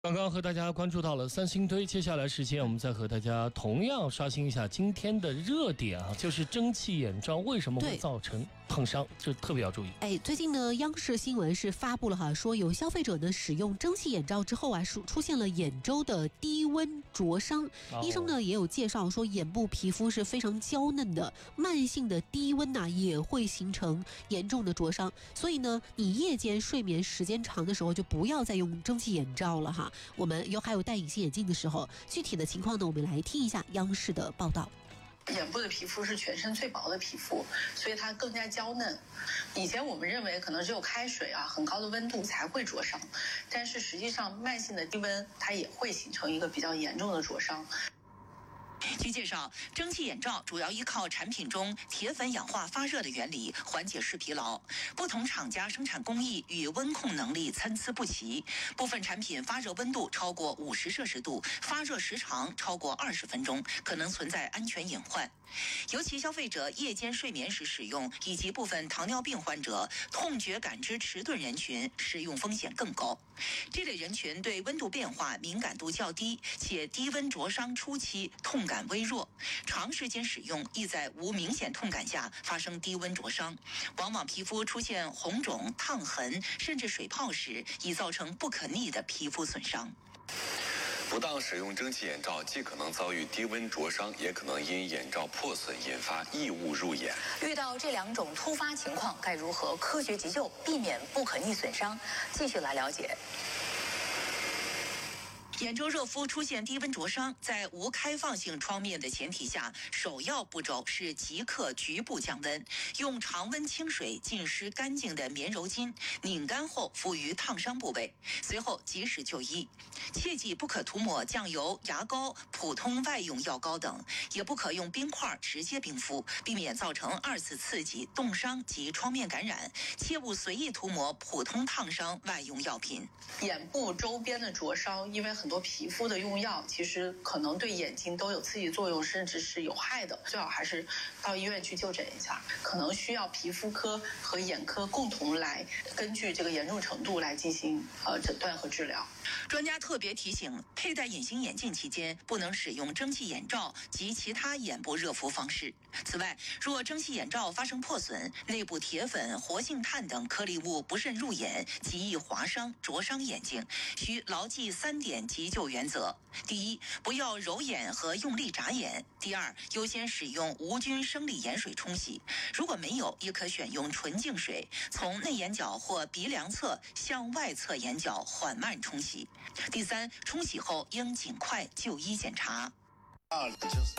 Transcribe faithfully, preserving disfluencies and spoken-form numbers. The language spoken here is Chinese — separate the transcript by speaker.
Speaker 1: 刚刚和大家关注到了三星堆，接下来时间我们再和大家同样刷新一下今天的热点啊，就是蒸汽眼罩为什么会造成烫伤，这特别要注意。
Speaker 2: 哎，最近呢，央视新闻是发布了哈，说有消费者呢使用蒸汽眼罩之后啊，出出现了眼周的低温灼伤。哦、医生呢也有介绍说，眼部皮肤是非常娇嫩的，慢性的低温呐、啊、也会形成严重的灼伤。所以呢，你夜间睡眠时间长的时候，就不要再用蒸汽眼罩了哈。我们有还有戴隐形眼镜的时候，具体的情况呢，我们来听一下央视的报道。
Speaker 3: 眼部的皮肤是全身最薄的皮肤，所以它更加娇嫩。以前我们认为可能只有开水啊，很高的温度才会灼伤，但是实际上慢性的低温它也会形成一个比较严重的灼伤。
Speaker 4: 据介绍，蒸汽眼罩主要依靠产品中铁粉氧化发热的原理缓解视疲劳。不同厂家生产工艺与温控能力参差不齐，部分产品发热温度超过五十摄氏度，发热时长超过二十分钟，可能存在安全隐患。尤其消费者夜间睡眠时使用，以及部分糖尿病患者、痛觉感知迟钝人群使用风险更高。这类人群对温度变化敏感度较低，且低温灼伤初期痛感微弱，长时间使用易在无明显痛感下发生低温灼伤，往往皮肤出现红肿、烫痕甚至水泡时，已造成不可逆的皮肤损伤。
Speaker 5: 不当使用蒸汽眼罩，既可能遭遇低温灼伤，也可能因眼罩破损引发异物入眼。
Speaker 6: 遇到这两种突发情况，该如何科学急救，避免不可逆损伤？继续来了解。
Speaker 4: 眼周热敷出现低温灼伤，在无开放性创面的前提下，首要步骤是即刻局部降温，用常温清水浸湿干净的棉柔巾，拧干后敷于烫伤部位，随后及时就医。切记不可涂抹酱油、牙膏、普通外用药膏等，也不可用冰块直接冰敷，避免造成二次刺激、冻伤及创面感染。切勿随意涂抹普通烫伤外用药品。
Speaker 3: 眼部周边的灼伤，因为很多皮肤的用药其实可能对眼睛都有刺激作用，甚至是有害的，最好还是到医院去就诊一下，可能需要皮肤科和眼科共同来根据这个严重程度来进行呃诊断和治疗。
Speaker 4: 专家特别提醒，佩戴隐形眼镜期间不能使用蒸汽眼罩及其他眼部热敷方式。此外，若蒸汽眼罩发生破损，内部铁粉、活性炭等颗粒物不慎入眼，极易划伤、灼伤眼睛，需牢记三点急救原则：第一，不要揉眼和用力眨眼；第二，优先使用无菌生理盐水冲洗，如果没有，也可选用纯净水，从内眼角或鼻梁侧向外侧眼角缓慢冲洗。第三，冲洗后应尽快就医检查。